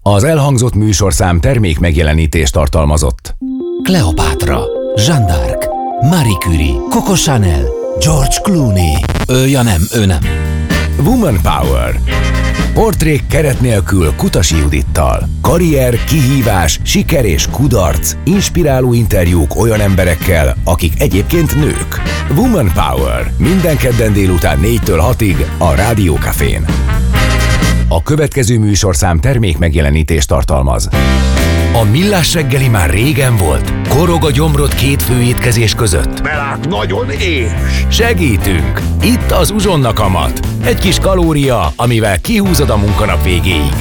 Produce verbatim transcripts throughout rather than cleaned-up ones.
Az elhangzott műsorszám termék megjelenítést tartalmazott. Kleopátra, Jeanne d'Arc, Marie Curie, Coco Chanel, George Clooney. Ő, ja nem, ő nem. Woman Power. Portrék keret nélkül Kutasi Judittal. Karrier, kihívás, siker és kudarc. Inspiráló interjúk olyan emberekkel, akik egyébként nők. Woman Power. Minden kedden délután négytől hatig a Rádió Cafén. A következő műsorszám termék megjelenítést tartalmaz. A Millás reggeli már régen volt. Korog a gyomrod két főétkezés között. Belát nagyon éhes. Segítünk! Itt az Uzsonna kamat. Egy kis kalória, amivel kihúzod a munkanap végéig.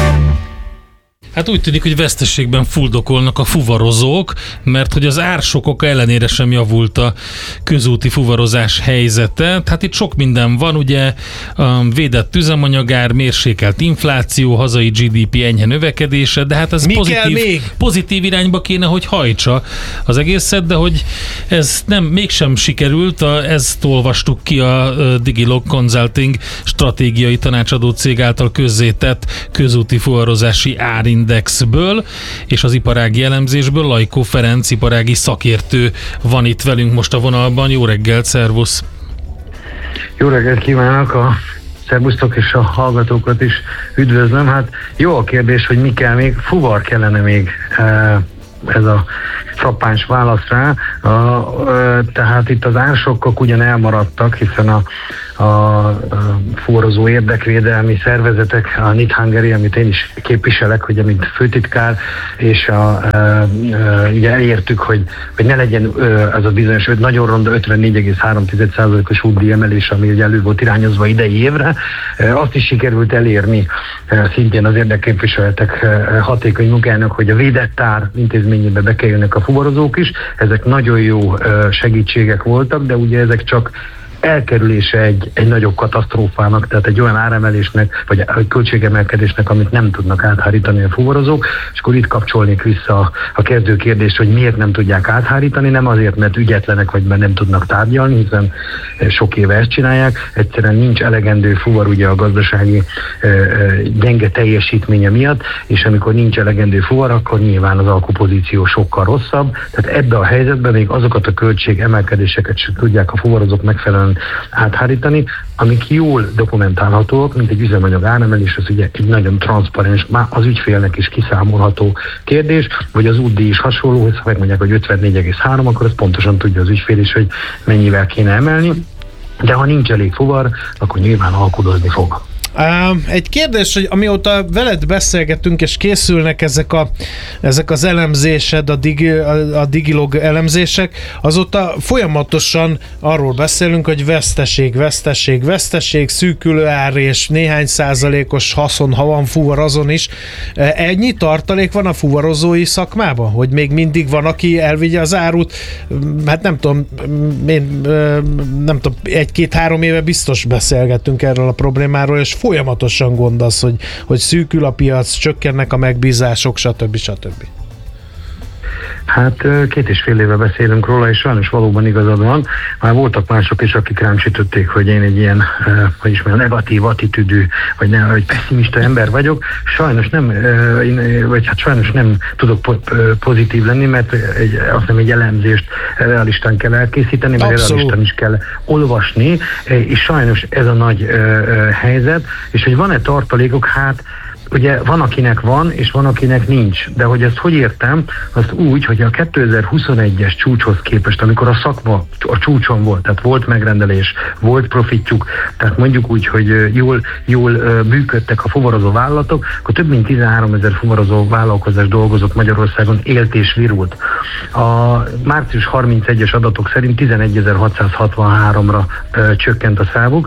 Hát úgy tűnik, hogy veszteségben fuldokolnak a fuvarozók, mert hogy az ársokok ellenére sem javult a közúti fuvarozás helyzete. Hát itt sok minden van, ugye a védett üzemanyagár, mérsékelt infláció, hazai gé dé pé enyhe növekedése, de hát ez Mi pozitív, pozitív irányba kéne, hogy hajtsa az egészet, de hogy ez nem, mégsem sikerült, a, ezt olvastuk ki a Digilog Consulting stratégiai tanácsadó cég által közzétett közúti fuvarozási árin indexből és az iparági elemzésből. Lajkó Ferenc iparági szakértő van itt velünk most a vonalban. Jó reggelt, szervusz! Jó reggelt kívánok, a szervusztok és a hallgatókat is üdvözlöm. Hát jó a kérdés, hogy mi kell még, fuvar kellene még, ez a frappáns válasz rá. Tehát itt az ársokkok ugyan elmaradtak, hiszen a a, a fuvarozó érdekvédelmi szervezetek, a Knit Hungary, amit én is képviselek, ugye, mint főtitkár, és a, a, a, ugye elértük, hogy, hogy ne legyen ez a bizonyos nagyon ronda ötvennégy egész három százalékos útdíj emelés, ami ugye elő volt irányozva idei évre. Azt is sikerült elérni szintén az érdekképviseletek hatékony munkájának, hogy a védett ár intézményébe bekerülnek a fuvarozók is. Ezek nagyon jó segítségek voltak, de ugye ezek csak elkerülése egy, egy nagyobb katasztrófának, tehát egy olyan áremelésnek, vagy egy költségemelkedésnek, amit nem tudnak áthárítani a fuvarozók, és akkor itt kapcsolnék vissza a, a kezdő kérdést, hogy miért nem tudják áthárítani, nem azért, mert ügyetlenek, vagy mert nem tudnak tárgyalni, hiszen sok éve ezt csinálják, egyszerűen nincs elegendő fuvar ugye a gazdasági e, e, gyenge teljesítménye miatt, és amikor nincs elegendő fuvar, akkor nyilván az alkupozíció sokkal rosszabb, tehát ebbe a helyzetben még azokat a költségemelkedéseket sem tudják a fuvarozók megfelelően áthárítani, amik jól dokumentálhatóak, mint egy üzemanyag áremelés, az ugye egy nagyon transzparens, már az ügyfélnek is kiszámolható kérdés, vagy az útdíj is hasonló, hogy ha megmondják, hogy ötvennégy egész három, akkor az pontosan tudja az ügyfél is, hogy mennyivel kéne emelni, de ha nincs elég fuvar, akkor nyilván alkudozni fog. Egy kérdés, hogy amióta veled beszélgetünk, és készülnek ezek, a, ezek az elemzésed, a, digi, a, a Digilog elemzések, azóta folyamatosan arról beszélünk, hogy veszteség, veszteség, veszteség, szűkülő ár és néhány százalékos haszon, ha van fuvar azon is. Ennyi tartalék van a fuvarozói szakmában, hogy még mindig van, aki elvigye az árut? Hát nem tudom, én nem tudom, egy-két-három éve biztos beszélgettünk erről a problémáról, és folyamatosan gond az, hogy, hogy szűkül a piac, csökkennek a megbízások, stb. stb. Hát két és fél éve beszélünk róla, és sajnos valóban igazad van. Már voltak mások is, akik rám sütötték, hogy én egy ilyen, hogy is mondjam, negatív attitűdű, vagy nem, vagy pessimista ember vagyok. Sajnos nem, vagy hát sajnos nem tudok pozitív lenni, mert egy, azt hiszem egy elemzést realistán kell elkészíteni, mert realistán is kell olvasni, és sajnos ez a nagy helyzet, és hogy van-e tartalékok, hát ugye van, akinek van, és van, akinek nincs. De hogy ezt hogy értem? Azt úgy, hogy a kétezer-huszonegyes csúcshoz képest, amikor a szakma a csúcson volt, tehát volt megrendelés, volt profitjuk, tehát mondjuk úgy, hogy jól, jól működtek a fuvarozó vállalatok, akkor több mint tizenháromezer fuvarozó vállalkozás dolgozott Magyarországon, élt és virult. A március harmincegyes adatok szerint tizenegyezer-hatszázhatvanháromra ö, csökkent a számuk,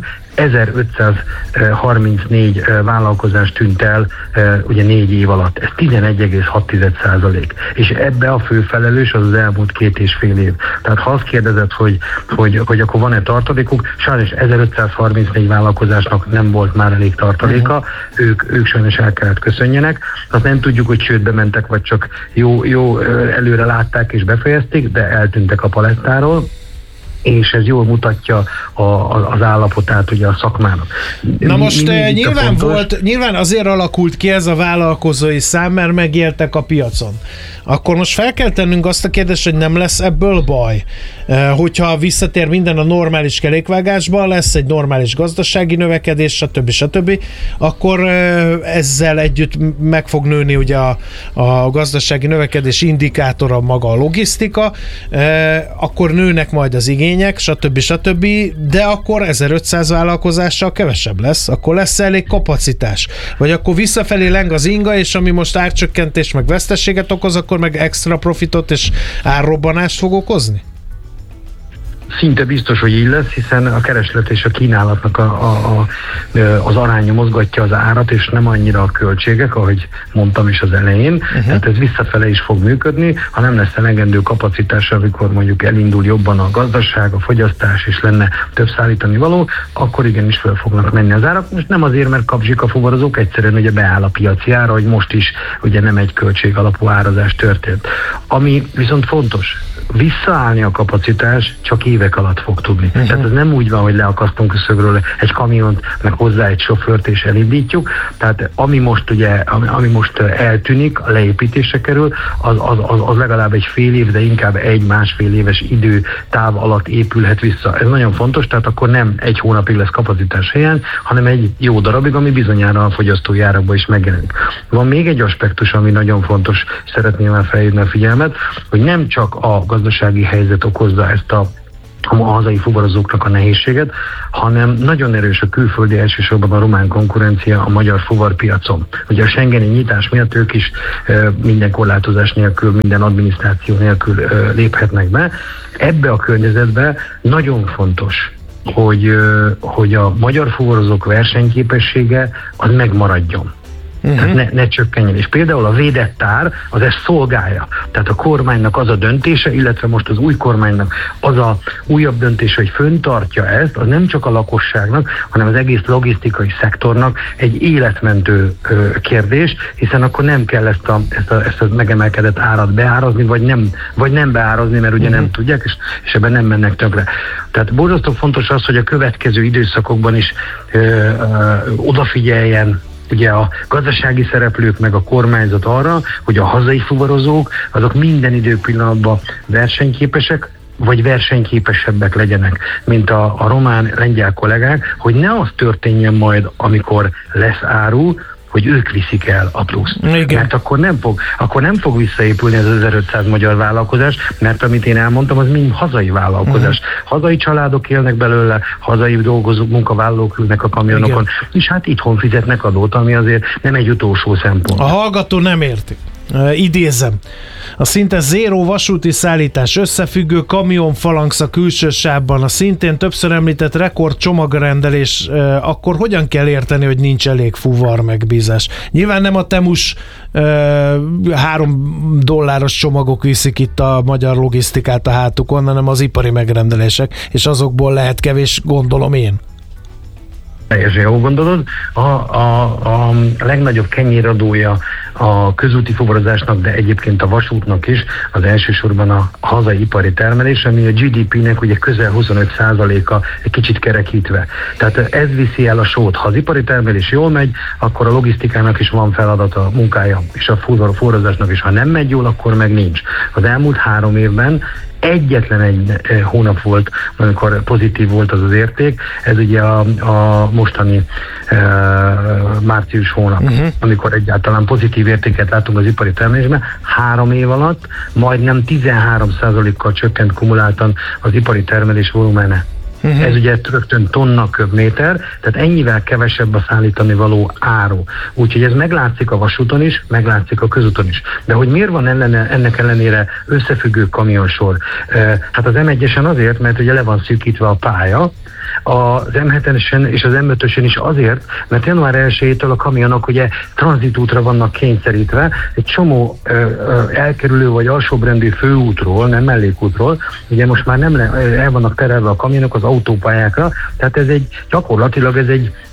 ezerötszázharmincnégy vállalkozás tűnt el ugye négy év alatt. Ez tizenegy egész hat százalék. És ebbe a fő felelős az az elmúlt két és fél év. Tehát ha azt kérdezed, hogy, hogy, hogy akkor van-e tartalékuk, sajnos ezerötszázharmincnégy vállalkozásnak nem volt már elég tartaléka, uh-huh. ők, ők sajnos el kellett köszönjenek. Azt nem tudjuk, hogy csődbe mentek, vagy csak jó, jó előre látták és befejezték, de eltűntek a palettáról. és ez jól mutatja a, a, az állapotát ugye a szakmának. Na most mi, mi nyilván volt, nyilván azért alakult ki ez a vállalkozói szám, mert megéltek a piacon. Akkor most fel kell tennünk azt a kérdést, hogy nem lesz ebből baj. Hogyha visszatér minden a normális kerékvágásba, lesz egy normális gazdasági növekedés, stb. stb., akkor ezzel együtt meg fog nőni ugye a, a gazdasági növekedés indikátora maga a logisztika, akkor nőnek majd az igények, stb. stb., de akkor ezerötszáz vállalkozással kevesebb lesz, akkor lesz elég kapacitás. Vagy akkor visszafelé leng az inga, és ami most árcsökkentés meg veszteséget okoz, akkor meg extra profitot és árrobbanást fog okozni? Szinte biztos, hogy így lesz, hiszen a kereslet és a kínálatnak a, a, a, az aránya mozgatja az árat, és nem annyira a költségek, ahogy mondtam is az elején. Uh-huh. Tehát ez visszafele is fog működni, ha nem lesz elegendő kapacitás, amikor mondjuk elindul jobban a gazdaság, a fogyasztás, és lenne több szállítani való, akkor igenis fel fognak menni az árak. Most nem azért, mert kapzsik a fuvarozók, egyszerűen ugye beáll a piaci ára, hogy most is ugye nem egy költség alapú árazás történt. Ami viszont fontos, visszaállni a kapacitás csak évek alatt fog tudni. Uh-huh. Tehát ez nem úgy van, hogy leakasztunk a szögről egy kamiont, meg hozzá egy sofőrt és elindítjuk. Tehát ami most ugye, ami, ami most eltűnik, a leépítésre kerül, az, az, az, az legalább egy fél év, de inkább egy-másfél éves idő táv alatt épülhet vissza. Ez nagyon fontos, tehát akkor nem egy hónapig lesz kapacitás helyen, hanem egy jó darabig, ami bizonyára a fogyasztói árakban is megjelenik. Van még egy aspektus, ami nagyon fontos, szeretném már felhívni a figyelmet, hogy nem csak a gazdasági helyzet okozza ezt a a hazai fuvarozóknak a nehézséget, hanem nagyon erős a külföldi, elsősorban a román konkurencia a magyar fuvarpiacon. Ugye a schengeni nyitás miatt ők is e, minden korlátozás nélkül, minden adminisztráció nélkül e, léphetnek be. Ebbe a környezetbe nagyon fontos, hogy, e, hogy a magyar fuvarozók versenyképessége az megmaradjon. Uh-huh. Tehát ne, ne csökkenjen. És például a védett ár az ezt szolgálja. Tehát a kormánynak az a döntése, illetve most az új kormánynak az a újabb döntése, hogy föntartja ezt, az nem csak a lakosságnak, hanem az egész logisztikai szektornak egy életmentő ö, kérdés, hiszen akkor nem kell ezt a, ezt a, ezt a megemelkedett árat beárazni, vagy nem, vagy nem beárazni, mert ugye uh-huh. nem tudják, és, és ebben nem mennek többre. Tehát borzasztó fontos az, hogy a következő időszakokban is ö, ö, odafigyeljen ugye a gazdasági szereplők meg a kormányzat arra, hogy a hazai fuvarozók azok minden időpillanatban versenyképesek, vagy versenyképesebbek legyenek, mint a, a román, lengyel kollégák, hogy ne az történjen majd, amikor lesz áru, hogy ők viszik el a pluszt. Igen. Mert akkor nem fog, akkor nem fog visszaépülni ez az ezerötszáz magyar vállalkozás, mert amit én elmondtam, az mind hazai vállalkozás. Uh-huh. Hazai családok élnek belőle, hazai dolgozók, munkavállalók ülnek a kamionokon, igen. És hát itthon fizetnek adót, ami azért nem egy utolsó szempont. A hallgató nem érti. Uh, idézem. A szinte zéró vasúti szállítás, összefüggő kamionfalanx a külső sávban, a szintén többször említett rekord csomagrendelés, uh, akkor hogyan kell érteni, hogy nincs elég fuvar megbízás? Nyilván nem a Temus uh, három dolláros csomagok viszik itt a magyar logisztikát a hátukon, hanem az ipari megrendelések, és azokból lehet kevés, gondolom én. Teljesen jól gondolod. A, a, a legnagyobb kenyéradója a közúti fuvarozásnak, de egyébként a vasútnak is az elsősorban a hazai ipari termelés, ami a gé dé pének ugye közel huszonöt százaléka egy kicsit kerekítve. Tehát ez viszi el a sót. Ha az ipari termelés jól megy, akkor a logisztikának is van feladata, munkája, és a fuvarozásnak is. Ha nem megy jól, akkor meg nincs. Az elmúlt három évben egyetlen egy hónap volt, amikor pozitív volt az az érték, ez ugye a, a mostani e, március hónap, uh-huh. amikor egyáltalán pozitív értéket látunk az ipari termelésben. Három év alatt majdnem tizenhárom százalékkal csökkent kumuláltan az ipari termelés volumene. Uh-huh. Ez ugye rögtön tonna köbméter, tehát ennyivel kevesebb a szállítani való áru. Úgyhogy ez meglátszik a vasúton is, meglátszik a közúton is. De hogy miért van ellene, ennek ellenére összefüggő kamionsor? Hát az em egyesen azért, mert ugye le van szűkítve a pálya, az em hetesen és az em ötösen is azért, mert január elsejétől a kamionok ugye tranzitútra vannak kényszerítve, egy csomó ö, ö, elkerülő vagy alsóbrendű főútról, nem mellékútról, ugye most már nem le, el vannak terelve a kamionok az autópályákra, tehát ez egy gyakorlatilag ez egy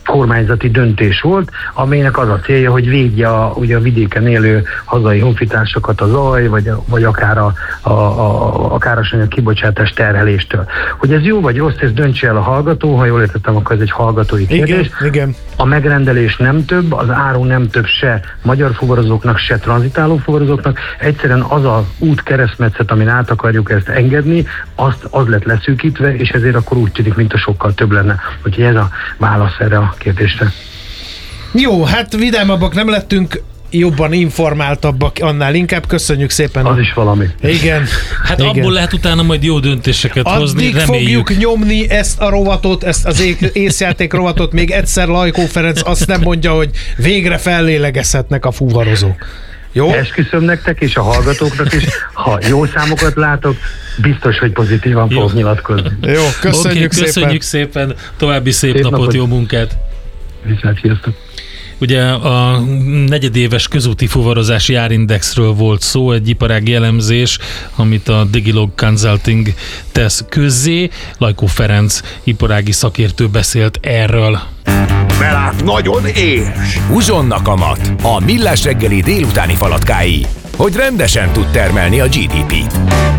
kormányzati döntés volt, amelynek az a célja, hogy védje a, ugye a vidéken élő hazai honfitársakat a zaj, vagy, vagy akár a, a, a, a károsanyag kibocsátás terheléstől. Hogy ez jó vagy rossz, ez döntse el a hallgató, ha jól értettem, akkor ez egy hallgatói kérdés. Igen, igen. A megrendelés nem több, az áru nem több se magyar fuvarozóknak, se tranzitáló fuvarozóknak. Egyszerűen az a út keresztmetszet, amin át akarjuk ezt engedni, azt, az lett leszűkítve, és ezért akkor úgy tűnik, mint a sokkal több lenne. Úgyhogy ez a válasz erre a kérdésre. Jó, hát vidámabbak nem lettünk, jobban informáltabbak, annál inkább. Köszönjük szépen. Az is valami. Igen. Hát igen. abból lehet utána majd jó döntéseket Addig hozni, reméljük. fogjuk nyomni ezt a rovatot, ezt az észjáték rovatot, még egyszer Lajkó Ferenc azt nem mondja, hogy végre fellélegezhetnek a fuvarozók. Jó? Esküszöm nektek és a hallgatóknak is, ha jó számokat látok, biztos, hogy pozitívan Jó. fogok nyilatkozni. Jó, köszönjük okay, szépen. köszönjük szépen. További szép, Szép napot, napot. jó munkát. Viszont, sziasztok. Ugye a negyedéves közúti fuvarozási árindexről volt szó, egy iparági elemzés, amit a Digilog Consulting tesz közzé. Lajkó Ferenc iparági szakértő beszélt erről. Belát nagyon éhes. Uzsonnak a mat, a Millás reggeli délutáni falatkái, hogy rendesen tud termelni a gé dé pét.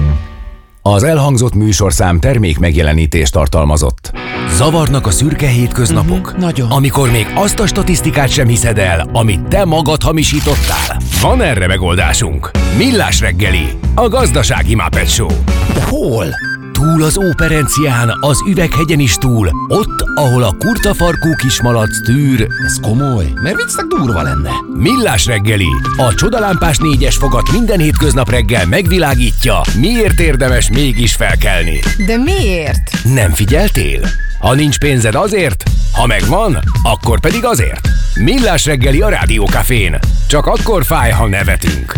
Az elhangzott műsorszám termék megjelenítést tartalmazott. Zavarnak a szürke hétköznapok? Mhm, nagyon. Amikor még azt a statisztikát sem hiszed el, amit te magad hamisítottál? Van erre megoldásunk. Millás reggeli, a gazdasági Muppet Show. De hol? Túl az Óperencián, az Üveghegyen is túl, ott, ahol a kurtafarkú kismalac tűr. Ez komoly, mert viccnek durva lenne. Millás reggeli, a csodalámpás négyes fogat minden hétköznap reggel megvilágítja, miért érdemes mégis felkelni. De miért? Nem figyeltél? Ha nincs pénzed azért, ha megvan, akkor pedig azért. Millás reggeli a Rádiókafén. Csak akkor fáj, ha nevetünk.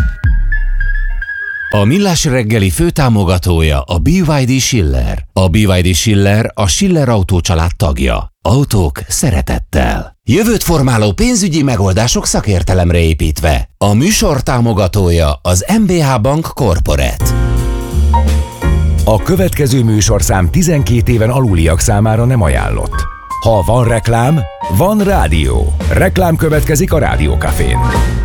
A Millás reggeli főtámogatója a bé vé dé Schiller. A bé vé dé Schiller a Schiller Autó család tagja. Autók szeretettel. Jövőt formáló pénzügyi megoldások szakértelemre építve. A műsor támogatója az em bé há Bank Corporate. A következő műsorszám tizenkét éven aluliak számára nem ajánlott. Ha van reklám, van rádió. Reklám következik a Rádiókafén.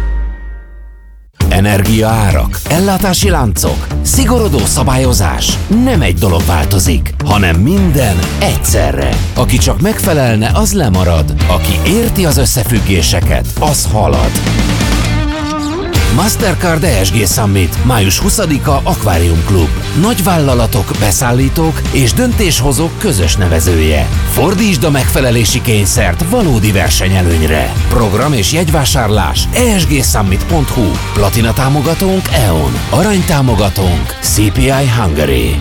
Energiaárak, ellátási láncok, szigorodó szabályozás. Nem egy dolog változik, hanem minden egyszerre. Aki csak megfelelne, az lemarad. Aki érti az összefüggéseket, az halad. Mastercard e es gé Summit, május huszadika Aquarium Club. Nagyvállalatok, beszállítók és döntéshozók közös nevezője. Fordítsd a megfelelési kényszert valódi versenyelőnyre. Program és jegyvásárlás e es gé summit pont hu. Platina támogatónk é o en. Arany támogatónk cé pé i Hungary.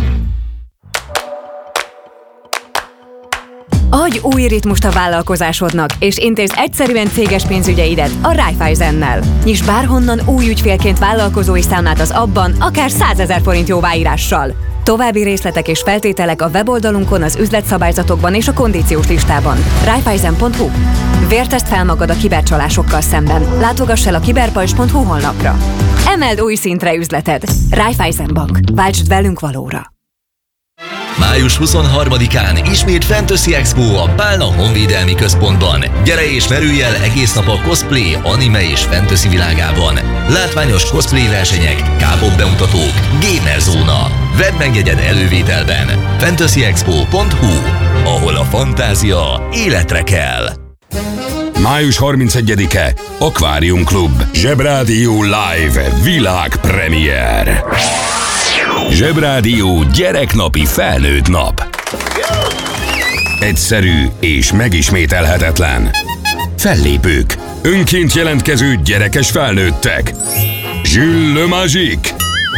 Adj új ritmust a vállalkozásodnak, és intézd egyszerűen céges pénzügyeidet a Raiffeisennel. Nyisd bárhonnan új ügyfélként vállalkozói számlát az abban, akár százezer forint jóváírással. További részletek és feltételek a weboldalunkon, az üzletszabályzatokban és a kondíciós listában. Raiffeisen pont hu. Vértezd fel magad a kibercsalásokkal szemben. Látogass el a kiberpajzs pont hu honlapra. Emeld új szintre üzleted. Raiffeisen Bank. Váltsd velünk valóra. május huszonharmadikán ismét Fantasy Expo a Pálna Honvédelmi Központban. Gyere és merülj el egész nap a cosplay, anime és fantasy világában. Látványos cosplay versenyek, K-pop bemutatók, gamer zóna. Vedd meg jegyed elővételben. fantasy expo pont hu, ahol a fantázia életre kell. május harmincegyedike Aquarium Club. Zsebrádió Live világpremiér. Zsebrádió gyereknapi felnőtt nap. Egyszerű és megismételhetetlen. Fellépők, önként jelentkező gyerekes felnőttek. Jules Le Magique.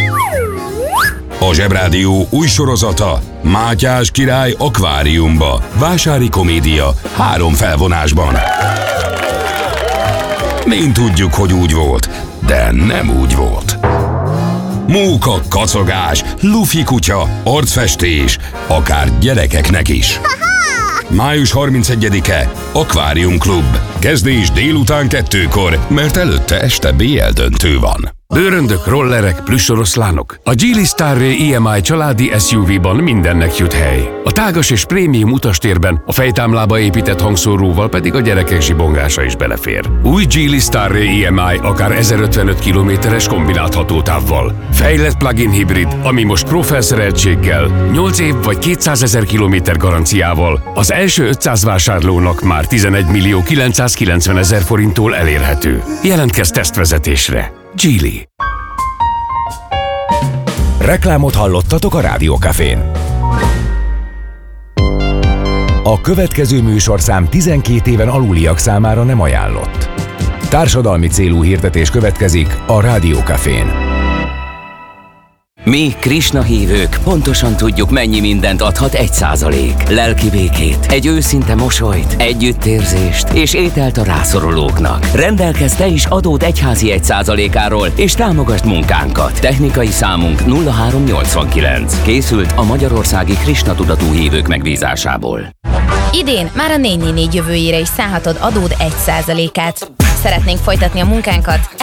A Zsebrádió új sorozata Mátyás király akváriumba. Vásári komédia három felvonásban. Mind tudjuk, hogy úgy volt, de nem úgy volt. Móka, kacogás, lufi kutya, arcfestés, akár gyerekeknek is. május harmincegyedike Aquarium Club. Kezdés délután kettőkor, mert előtte este bé el döntő van. Bőröndök, rollerek, plüssoroszlánok. A Geely Starray i em i családi es u vé-ban mindennek jut hely. A tágas és prémium utastérben a fejtámlába épített hangszóróval pedig a gyerekek zsibongása is belefér. Új Geely Starray i em i akár ezerötvenöt kilométeres kombinált hatótávval. Fejlett plug-in hibrid, ami most Pro felszereltséggel, nyolc év vagy kétszázezer kilométer garanciával az első ötszáz vásárlónak már tizenegy millió kilencszázkilencvenezer forinttól elérhető. Jelentkezz tesztvezetésre. Geely. Reklámot hallottatok a Rádiókafén. A következő műsorszám tizenkét éven aluliak számára nem ajánlott. Társadalmi célú hirdetés következik a Rádiókafén. Mi, Krishna hívők, pontosan tudjuk, mennyi mindent adhat egy százalék. Lelki békét, egy őszinte mosolyt, együttérzést és ételt a rászorulóknak. Rendelkezz te is adód egyházi egy százalékáról, és támogasd munkánkat. Technikai számunk nulla három nyolcvankilenc. Készült a magyarországi Krishna tudatú hívők megbízásából. Idén már a négy négy négy jövőjére is szállhatod adód egy százalékát. Szeretnénk folytatni a munkánkat?